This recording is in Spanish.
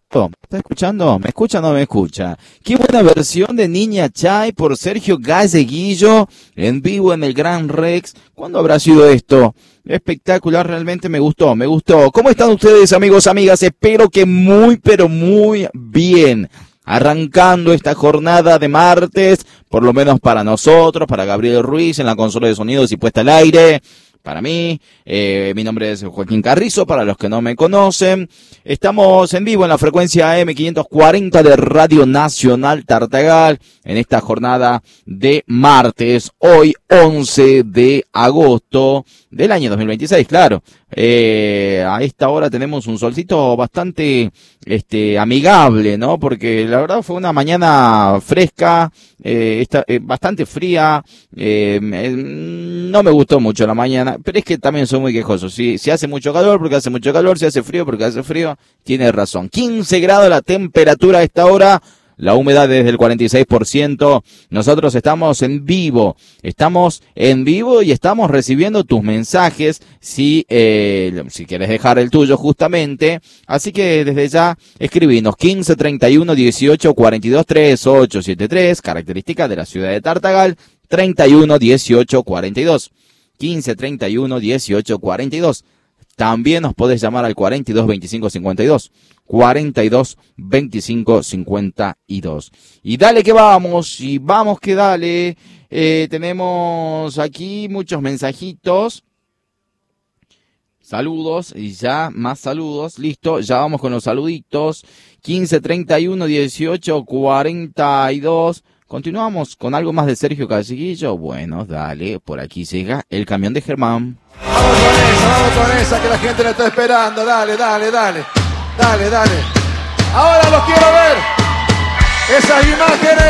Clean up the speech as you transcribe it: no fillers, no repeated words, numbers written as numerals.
¿Me está escuchando? ¿Me escucha o no me escucha? Qué buena versión de Niña Chay por Sergio Galleguillo en vivo en el Gran Rex. ¿Cuándo habrá sido esto? Espectacular, realmente me gustó, me gustó. ¿Cómo están ustedes, amigos, amigas? Espero que muy, pero muy bien. Arrancando esta jornada de martes, por lo menos para nosotros, para Gabriel Ruiz en la consola de sonidos y puesta al aire. Para mí, mi nombre es Joaquín Carrizo, para los que no me conocen. Estamos en vivo en la frecuencia AM 540 de Radio Nacional Tartagal en esta jornada de martes, hoy 11 de agosto del año 2026, claro. A esta hora tenemos un solcito bastante amigable, ¿no? Porque la verdad fue una mañana fresca, bastante fría, no me gustó mucho la mañana, pero es que también soy muy quejoso. Si hace mucho calor, porque hace mucho calor, si hace frío, porque hace frío, tiene razón. 15 grados la temperatura a esta hora. La humedad desde el 46%. Nosotros estamos en vivo y estamos recibiendo tus mensajes si quieres dejar el tuyo justamente. Así que desde ya escribinos 15 31 18 42 3873, característica de la ciudad de Tartagal, 31 18 42. 15 31 18 42. También nos podés llamar al 42 25 52. 42 25 52. Y dale que vamos, y vamos que dale. Tenemos aquí muchos mensajitos. Saludos, y ya más saludos. Listo, ya vamos con los saluditos. 15 31 18 42. Continuamos con algo más de Sergio Galleguillo. Bueno, dale, por aquí llega el camión de Germán. Vamos con esa, que la gente la está esperando. Dale. Ahora los quiero ver. Esas imágenes.